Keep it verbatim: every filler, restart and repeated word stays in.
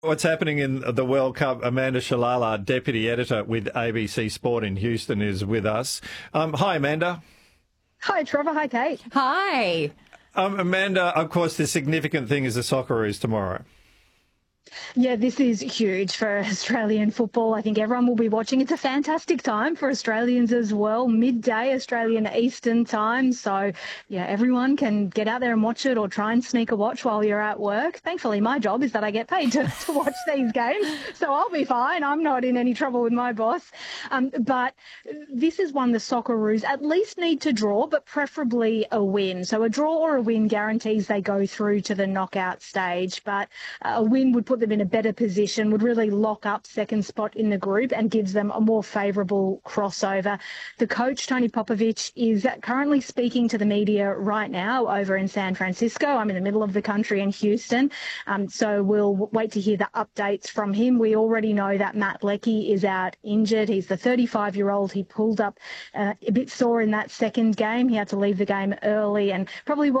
What's happening in the World Cup? Amanda Shalala, Deputy Editor with A B C Sport in Houston, is with us. Um, hi, Amanda. Hi, Trevor. Hi, Kate. Hi. Um, Amanda, of course, the significant thing is the Socceroos tomorrow. Yeah, this is huge for Australian football. I think everyone will be watching. It's a fantastic time for Australians as well, midday Australian Eastern time. So, yeah, everyone can get out there and watch it or try and sneak a watch while you're at work. Thankfully, my job is that I get paid to, to watch these games, so I'll be fine. I'm not in any trouble with my boss. Um, but this is one the Socceroos at least need to draw, but preferably a win. So a draw or a win guarantees they go through to the knockout stage, but a win would put them in a better position, would really lock up second spot in the group and gives them a more favourable crossover. The coach, Tony Popovich, is currently speaking to the media right now over in San Francisco. I'm in the middle of the country in Houston, um, so we'll wait to hear the updates from him. We already know that Matt Leckie is out injured. He's the thirty-five-year-old. He pulled up uh, a bit sore in that second game. He had to leave the game early and probably